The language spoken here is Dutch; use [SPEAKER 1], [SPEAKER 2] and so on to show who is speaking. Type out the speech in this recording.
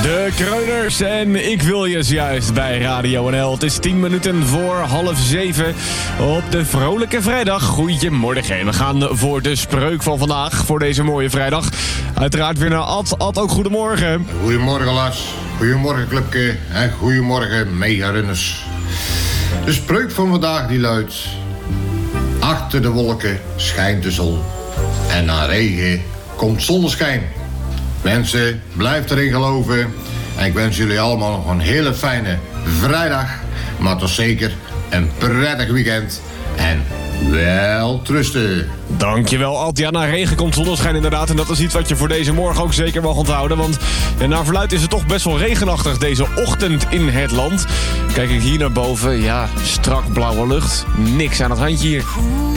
[SPEAKER 1] De Kreuners en ik wil je juist bij Radio NL. Het is 10 minuten voor 6:30 op de vrolijke vrijdag. Goedemorgen. En we gaan voor de spreuk van vandaag, voor deze mooie vrijdag. Uiteraard weer naar Ad. Ad, ook goedemorgen.
[SPEAKER 2] Goedemorgen Lars. Goedemorgen Clubke. En goedemorgen mega-runners. De spreuk van vandaag die luidt: achter de wolken schijnt de zon. En na regen komt zonneschijn. Mensen, blijf erin geloven. En ik wens jullie allemaal nog een hele fijne vrijdag. Maar toch zeker een prettig weekend. En wel trusten.
[SPEAKER 1] Dankjewel, Ad. Ja, na regen komt zonneschijn inderdaad. En dat is iets wat je voor deze morgen ook zeker mag onthouden. Want naar verluidt is het toch best wel regenachtig deze ochtend in het land. Kijk ik hier naar boven, ja, strak blauwe lucht. Niks aan het handje hier.